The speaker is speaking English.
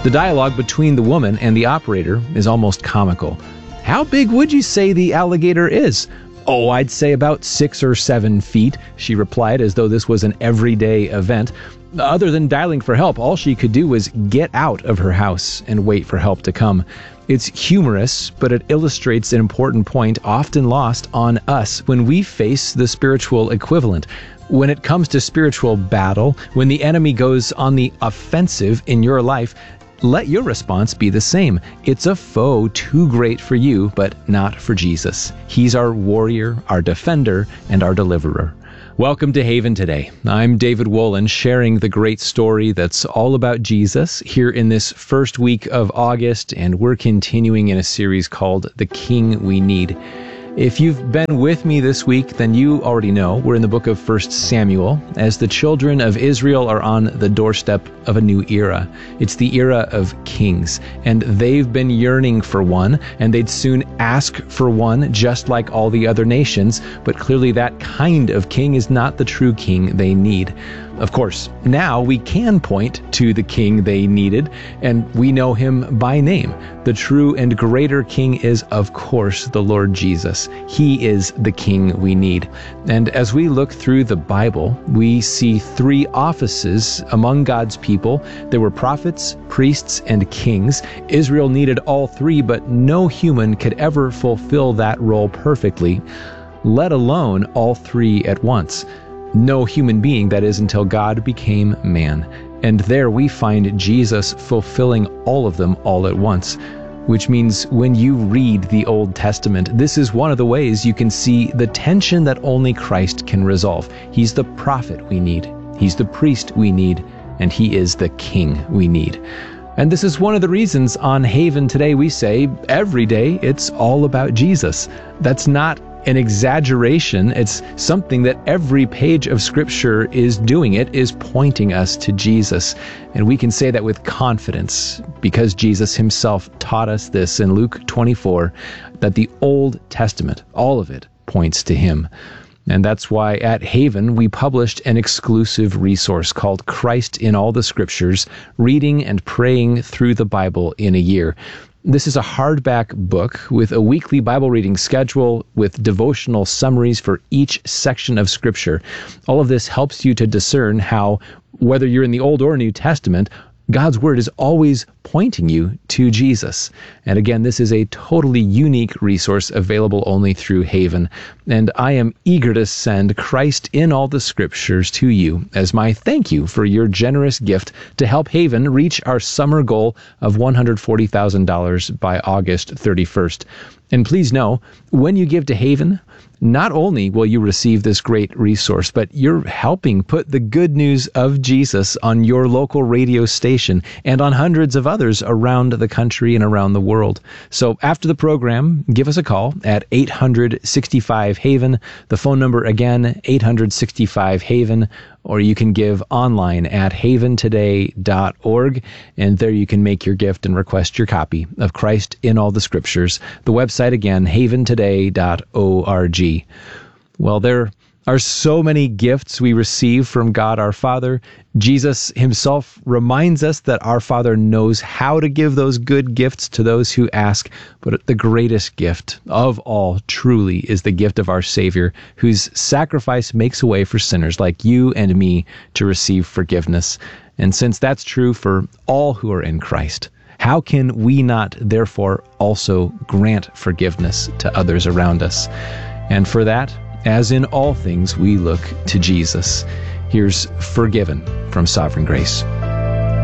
The dialogue between the woman and the operator is almost comical. "How big would you say the alligator is?" "Oh, I'd say about 6 or 7 feet," she replied, as though this was an everyday event. Other than dialing for help, all she could do was get out of her house and wait for help to come. It's humorous, but it illustrates an important point often lost on us when we face the spiritual equivalent. When it comes to spiritual battle, when the enemy goes on the offensive in your life, let your response be the same. It's a foe too great for you, but not for Jesus. He's our warrior, our defender, and our deliverer. Welcome to Haven Today. I'm David Wolin, sharing the great story that's all about Jesus here in this first week of August, and we're continuing in a series called The King We Need. If you've been with me this week, then you already know we're in the book of 1 Samuel, as the children of Israel are on the doorstep of a new era. It's the era of kings, and they've been yearning for one, and they'd soon ask for one just like all the other nations, but clearly that kind of king is not the true king they need. Of course, now we can point to the king they needed, and we know him by name. The true and greater king is, of course, the Lord Jesus. He is the king we need. And as we look through the Bible, we see 3 offices among God's people. There were prophets, priests, and kings. Israel needed all 3, but no human could ever fulfill that role perfectly, let alone all 3 at once. No human being, that is, until God became man. And there we find Jesus fulfilling all of them all at once. Which means when you read the Old Testament, this is one of the ways you can see the tension that only Christ can resolve. He's the prophet we need, he's the priest we need, and he is the king we need. And this is one of the reasons on Haven Today we say every day it's all about Jesus. That's not an exaggeration. It's something that every page of Scripture is doing. It is pointing us to Jesus. And we can say that with confidence because Jesus himself taught us this in Luke 24, that the Old Testament, all of it, points to him. And that's why at Haven we published an exclusive resource called Christ in All the Scriptures, Reading and Praying Through the Bible in a Year. This is a hardback book with a weekly Bible reading schedule with devotional summaries for each section of Scripture. All of this helps you to discern how, whether you're in the Old or New Testament, God's Word is always pointing you to Jesus. And again, this is a totally unique resource available only through Haven. And I am eager to send Christ in All the Scriptures to you as my thank you for your generous gift to help Haven reach our summer goal of $140,000 by August 31st. And please know, when you give to Haven, not only will you receive this great resource, but you're helping put the good news of Jesus on your local radio station and on hundreds of others around the country and around the world. So after the program, give us a call at 865-HAVEN. The phone number again, 865-HAVEN. Or you can give online at haventoday.org, and there you can make your gift and request your copy of Christ in All the Scriptures. The website again, haventoday.org. Well, there are so many gifts we receive from God our Father. Jesus himself reminds us that our Father knows how to give those good gifts to those who ask, but the greatest gift of all truly is the gift of our Savior, whose sacrifice makes a way for sinners like you and me to receive forgiveness. And since that's true for all who are in Christ, how can we not therefore also grant forgiveness to others around us? And for that, as in all things, we look to Jesus. Here's Forgiven from Sovereign Grace.